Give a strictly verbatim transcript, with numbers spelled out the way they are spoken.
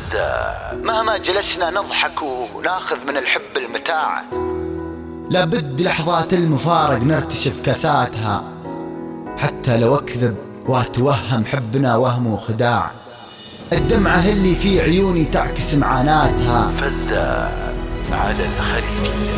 فزاع. مهما جلسنا نضحك وناخذ من الحب المتاع، لابد لحظات المفارق نرتشف كاساتها، حتى لو أكذب وأتوهم حبنا وهم وخداع، الدمعة اللي في عيوني تعكس معاناتها. فزاع على الخليجية.